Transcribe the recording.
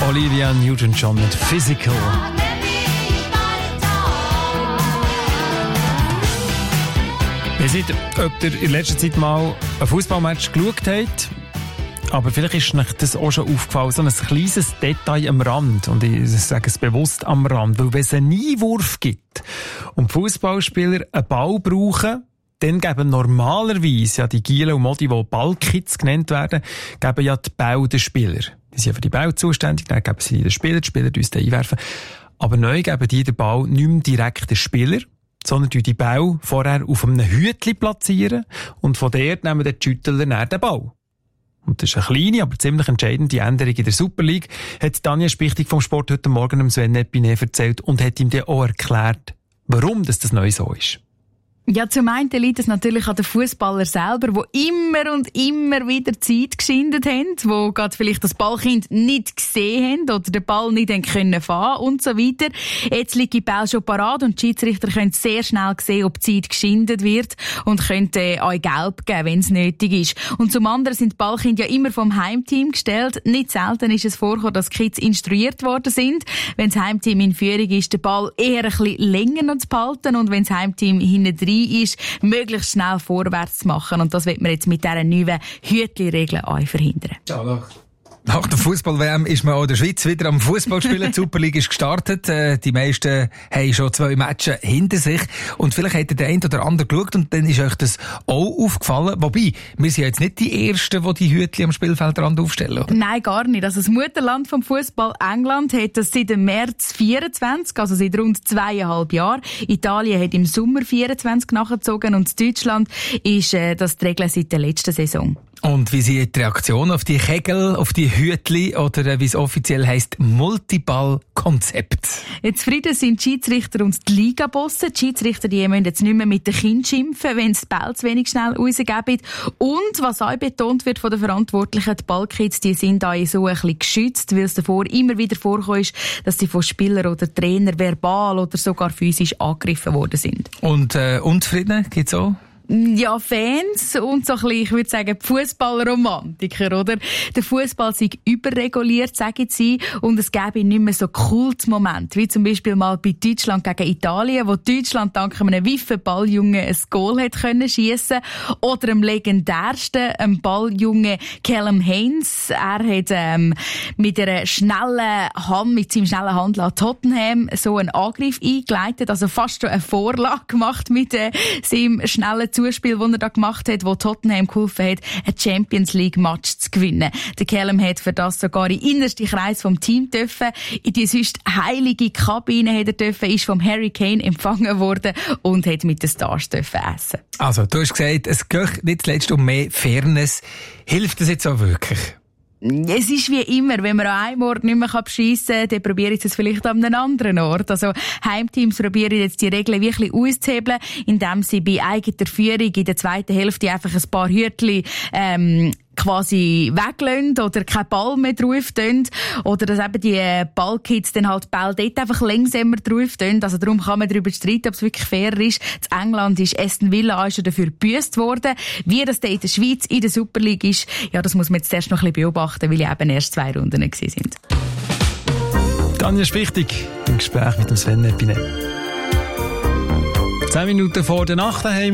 Olivia Newton-John mit Physical. Ich weiß nicht, ob ihr in letzter Zeit mal ein Fußballmatch geschaut habt, aber vielleicht ist euch das auch schon aufgefallen, so ein kleines Detail am Rand, und ich sage es bewusst am Rand, weil wenn es einen Einwurf gibt und Fußballspieler einen Ball brauchen, dann geben normalerweise ja die Giele und Modi, die Ballkids genannt werden, geben ja die Bälle den Spieler. Die sind ja für die Bälle zuständig, dann geben sie den Spieler uns den einwerfen. Aber neu geben die den Ball nicht mehr direkt den Spieler, sondern die Bälle vorher auf einem Hütchen platzieren und von dort nehmen die Schüttler dann den Ball. Und das ist eine kleine, aber ziemlich entscheidende Änderung in der Super League, hat Daniel Spichtig vom Sport heute Morgen dem Sven Epine erzählt und hat ihm dann auch erklärt, warum das neu so ist. Ja, zum einen liegt es natürlich an den Fußballer selber, die immer und immer wieder Zeit geschindet haben, die gerade vielleicht das Ballkind nicht gesehen haben oder den Ball nicht können fahren und so weiter. Jetzt liegt die Ball schon parat und die Schiedsrichter können sehr schnell sehen, ob die Zeit geschindet wird und können auch Gelb geben, wenn es nötig ist. Und zum anderen sind die Ballkinder ja immer vom Heimteam gestellt. Nicht selten ist es vorgekommen, dass Kids instruiert worden sind. Wenn das Heimteam in Führung ist, den Ball eher ein bisschen länger noch zu behalten und wenn das Heimteam hinten ist, möglichst schnell vorwärts zu machen. Und das wird man jetzt mit dieser neuen Hütli-Regel auch verhindern. Ja, nach der Fußball-WM ist man auch in der Schweiz wieder am Fußballspielen. Die Super League ist gestartet. Die meisten haben schon 2 Matches hinter sich. Und vielleicht hat der eine oder andere geschaut und dann ist euch das auch aufgefallen. Wobei, wir sind ja jetzt nicht die Ersten, die die Hütli am Spielfeldrand aufstellen, oder? Nein, gar nicht. Also das Mutterland vom Fußball England hat das seit dem März 24, also seit rund 2,5 Jahren. Italien hat im Sommer 24 nachgezogen und in Deutschland ist das die Regel seit der letzten Saison. Und wie sind die Reaktionen auf die Kegel, auf die Hütli oder wie es offiziell heisst, Multiball-Konzept? Jetzt zufrieden sind die Schiedsrichter und die Ligabosse. Die Schiedsrichter die müssen jetzt nicht mehr mit den Kindern schimpfen, wenn sie die Bälle zu wenig schnell rausgeben. Und was auch betont wird von den Verantwortlichen, die Ballkids, die sind auch so ein bisschen geschützt, weil es davor immer wieder vorgekommen ist, dass sie von Spielern oder Trainern verbal oder sogar physisch angegriffen worden sind. Und unzufrieden gibt's auch? Ja, Fans und so ein bisschen, ich würde sagen, Fußballromantiker, oder? Der Fußball sei überreguliert, sagen sie, und es gäbe nicht mehr so Kultmomente, wie zum Beispiel mal bei Deutschland gegen Italien, wo Deutschland dank einem wiffen Balljungen ein Goal hat können schiessen, oder dem legendärsten Balljungen Callum Haynes. Er hat mit seinem schnellen Handel Tottenham so einen Angriff eingeleitet, also fast schon eine Vorlage gemacht mit seinem schnellen Zuspiel, das er da gemacht hat, wo Tottenham geholfen hat, ein Champions League Match zu gewinnen. Der Callum hat für das sogar in den innersten Kreis vom Team dürfen. In die sonst heilige Kabine hat er dürfen, ist vom Harry Kane empfangen worden und hat mit den Stars dürfen essen. Also, du hast gesagt, es geht nicht zuletzt um mehr Fairness. Hilft das jetzt auch wirklich? Es ist wie immer, wenn man an einem Ort nicht mehr beschissen kann, dann probiere ich es vielleicht an einem anderen Ort. Also Heimteams probieren jetzt die Regeln wirklich auszuhebeln, indem sie bei eigener Führung in der zweiten Hälfte einfach ein paar Hütli quasi weglassen oder keinen Ball mehr drauf tun. Oder dass eben die Ballkids dann halt Ball dort einfach langsamer drauf tun. Also darum kann man darüber streiten, ob es wirklich fair ist. In England ist Aston Villa auch schon dafür gebüsst worden. Wie das dann in der Schweiz in der Super League ist, ja, das muss man jetzt erst noch ein bisschen beobachten, weil eben erst 2 Runden gewesen sind. Daniel Spichtig im Gespräch mit dem Sven Epine. 10 Minuten vor der Nacht daheim.